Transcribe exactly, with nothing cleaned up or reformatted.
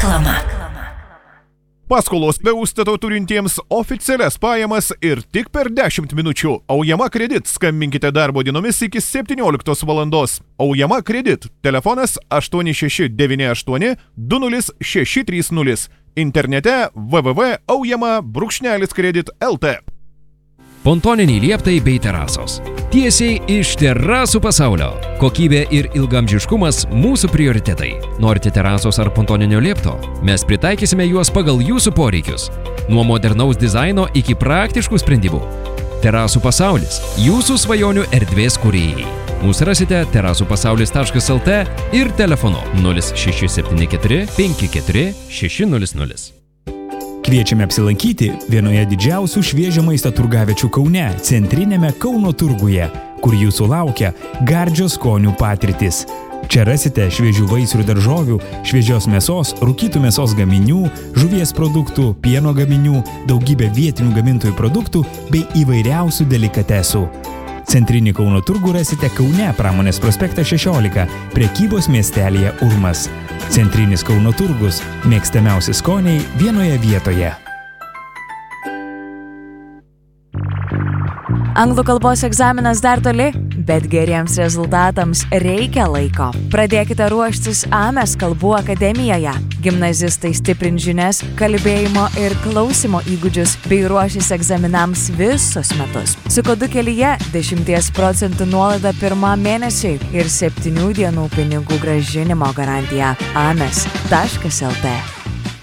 Reklama. Paskolos be užstato turintiems oficialias pajamas ir tik per dešimt minučių. Aujama Kredit. Skambinkite darbo dienomis iki septynioliktos valandos. Aujama Kredit. Telefonas aštuoni šeši devyni aštuoni du nulis šeši trys nulis. Internete w w w taškas aujama brūkšnelis kredit taškas l t. Pontoniniai lieptai bei terasos. Tiesiai iš terasų pasaulio. Kokybė ir ilgamžiškumas mūsų prioritetai. Norite terasos ar pontoninio liepto? Mes pritaikysime juos pagal jūsų poreikius. Nuo modernaus dizaino iki praktiškų sprendimų. Terasų pasaulis. Jūsų svajonių erdvės kūrėjai. Mūsų rasite terasų pasaulis taškas l t ir telefonu nulis šeši septyni keturi penki keturi šeši nulis nulis. Kviečiame apsilankyti vienoje didžiausių šviežio maisto turgaviečių Kaune, centrinėme Kauno turguje, kur jūsų laukia gardžios skonių patirtis. Čia rasite šviežių vaisių ir daržovių, šviežios mėsos, rūkytų mėsos gaminių, žuvies produktų, pieno gaminių, daugybę vietinių gamintojų produktų bei įvairiausių delikatesų. Centrinį Kauno turgų rasite Kaune, Pramonės prospektas šešiolika, prekybos miestelėje Urmas. Centrinis Kauno turgus – mėgstamiausi skoniai vienoje vietoje. Anglų kalbos egzaminas dar toli, bet geriems rezultatams reikia laiko. Pradėkite ruoštis AMES kalbų akademijoje. Gimnazistai stiprins žinias, kalbėjimo ir klausimo įgūdžius bei ruošis egzaminams visus metus. Su kodu kelyje dešimties procentų nuolaida pirmam mėnesiui ir septynių dienų pinigų grąžinimo garantija. ames taškas l t.